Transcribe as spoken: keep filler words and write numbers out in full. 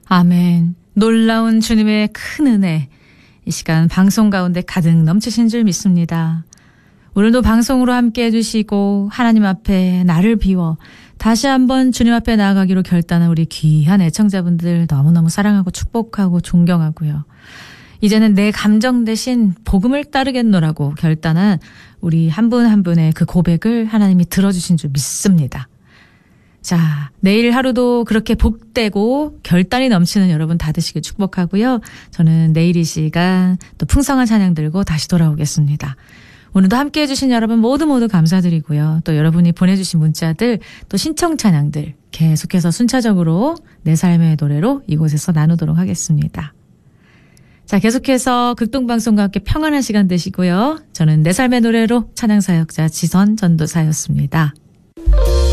아멘. 놀라운 주님의 큰 은혜, 이 시간 방송 가운데 가득 넘치신 줄 믿습니다. 오늘도 방송으로 함께 해주시고 하나님 앞에 나를 비워 다시 한번 주님 앞에 나아가기로 결단한 우리 귀한 애청자분들 너무너무 사랑하고 축복하고 존경하고요. 이제는 내 감정 대신 복음을 따르겠노라고 결단한 우리 한 분 한 분의 그 고백을 하나님이 들어주신 줄 믿습니다. 자, 내일 하루도 그렇게 복되고 결단이 넘치는 여러분 다 되시길 축복하고요. 저는 내일 이 시간 또 풍성한 찬양 들고 다시 돌아오겠습니다. 오늘도 함께 해주신 여러분 모두 모두 감사드리고요. 또 여러분이 보내주신 문자들, 또 신청 찬양들 계속해서 순차적으로 내 삶의 노래로 이곳에서 나누도록 하겠습니다. 자, 계속해서 극동방송과 함께 평안한 시간 되시고요. 저는 내 삶의 노래로 찬양사역자 지선 전도사였습니다.